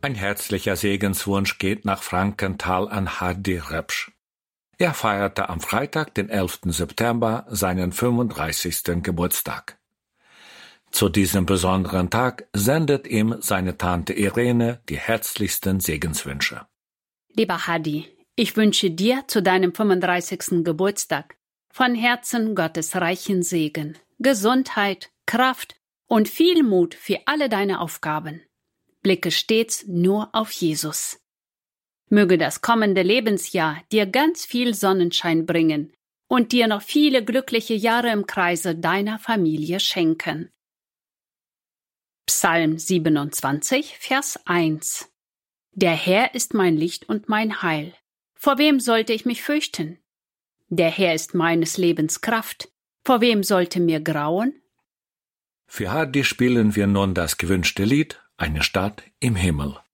Ein herzlicher Segenswunsch geht nach Frankenthal an Hadi Repsch. Er feierte am Freitag, den 11. September, seinen 35. Geburtstag. Zu diesem besonderen Tag sendet ihm seine Tante Irene die herzlichsten Segenswünsche. Lieber Hadi, ich wünsche dir zu deinem 35. Geburtstag von Herzen Gottes reichen Segen, Gesundheit, Kraft und viel Mut für alle deine Aufgaben. Blicke stets nur auf Jesus. Möge das kommende Lebensjahr dir ganz viel Sonnenschein bringen und dir noch viele glückliche Jahre im Kreise deiner Familie schenken. Psalm 27, Vers 1. Der Herr ist mein Licht und mein Heil. Vor wem sollte ich mich fürchten? Der Herr ist meines Lebens Kraft. Vor wem sollte mir grauen? Für Hadi spielen wir nun das gewünschte Lied »Eine Stadt im Himmel«.